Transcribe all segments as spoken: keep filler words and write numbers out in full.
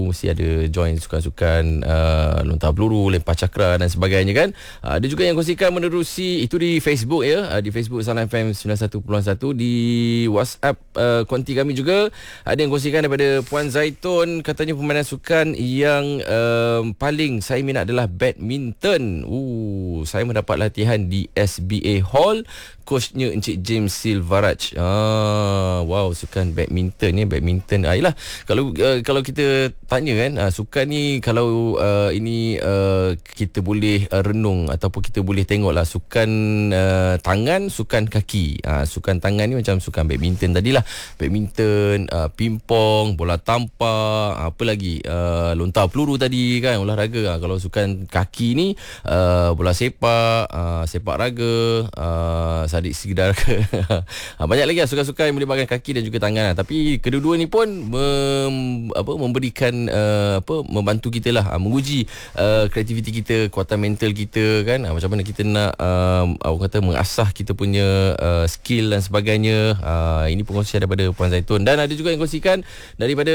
mesti ada join sukan-sukan uh, lontar peluru, lempar cakra dan sebagainya kan. Uh, ada juga yang kongsikan menerusi itu di Facebook ya, uh, di Facebook Salam F M sembilan puluh satu perpuluhan satu, di WhatsApp uh, konti kami juga ada yang kongsikan daripada Puan Zaitun, katanya permainan sukan yang uh, paling saya minat adalah badminton. Uh, saya mendapat latihan di S B A Hall, coachnya Encik James Silvaraj. Ah, wow, sukan badminton ni, badminton. Ah, yalah, kalau uh, kalau kita tanya kan, uh, sukan ni kalau uh, ini uh, kita boleh uh, renung ataupun kita boleh tengoklah sukan uh, tangan, sukan kaki. Uh, sukan tangan ni macam sukan badminton tadilah. Badminton, uh, pingpong, bola tampar, apa lagi? Uh, lontar peluru tadi kan, olahraga. Uh, kalau sukan kaki ni uh, bola sepak, uh, sepak raga, uh, sadik segedar ke. Banyak lagi lah sukan-sukan yang melibatkan kaki dan juga tangan lah. Tapi kedua-dua ni pun mem, apa, memberikan uh, apa, membantu kita lah, uh, menguji uh, kreativiti kita, kekuatan mental kita kan, uh, macam mana kita nak uh, orang kata mengasah kita punya uh, skill dan sebagainya. Uh, ini perkongsian daripada Puan Zaitun. Dan ada juga yang kongsikan daripada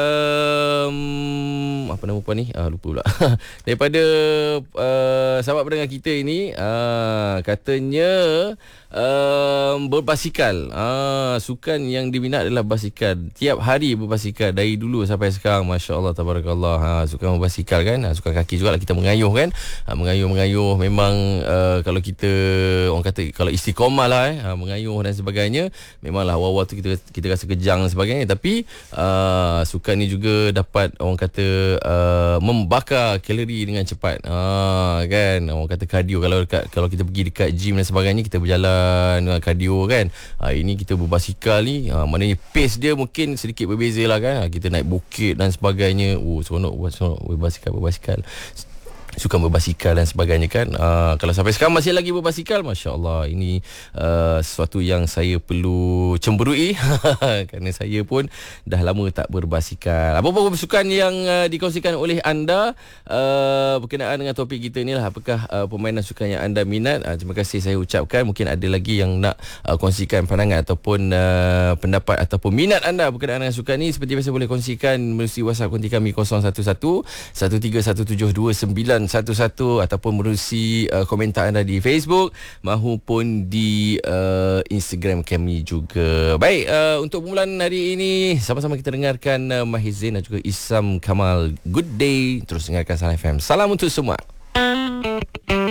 um, apa nama puan ni? Uh, lupa pula. Daripada uh, sahabat pendengar kita ini, uh, katanya Um, berbasikal. Ah, sukan yang diminat adalah basikal. Tiap hari berbasikal dari dulu sampai sekarang. Masya Allah, tabarakallah. Ha, sukan berbasikal kan. Ha, sukan kaki juga lah, kita mengayuh kan. Ha, mengayuh-mengayuh memang uh, kalau kita orang kata kalau istiqomah lah eh, ha, mengayuh dan sebagainya, memanglah awal-awal tu kita kita rasa kejang dan sebagainya. Tapi uh, sukan ni juga dapat orang kata uh, membakar kalori dengan cepat. Ha, kan. Orang kata kardio, kalau dekat, kalau kita pergi dekat gym dan sebagainya, kita berjalan kardio kan. Ha, ini kita berbasikal ni, ha, maknanya pace dia mungkin sedikit berbeza lah kan. Ha, kita naik bukit dan sebagainya. Oh, seronok buat seronok berbasikal berbasikal. Sukan berbasikal dan sebagainya kan. Uh, kalau sampai sekarang masih lagi berbasikal, Masya Allah, ini uh, sesuatu yang saya perlu cemburui kerana saya pun dah lama tak berbasikal. Apa-apa sukan yang uh, dikongsikan oleh anda uh, berkenaan dengan topik kita ni lah. Apakah uh, permainan sukan yang anda minat? Uh, terima kasih saya ucapkan. Mungkin ada lagi yang nak uh, kongsikan pandangan ataupun uh, pendapat ataupun minat anda berkenaan dengan sukan ni. Seperti biasa boleh kongsikan melalui WhatsApp konti kami kosong satu satu satu tiga satu tujuh dua sembilan satu satu ataupun menerusi uh, komentar anda di Facebook maupun di uh, Instagram kami juga. Baik, uh, untuk permulaan hari ini sama-sama kita dengarkan uh, Mahiz Zain dan juga Isam Kamal, Good Day. Terus dengarkan Salam F M. Salam untuk semua.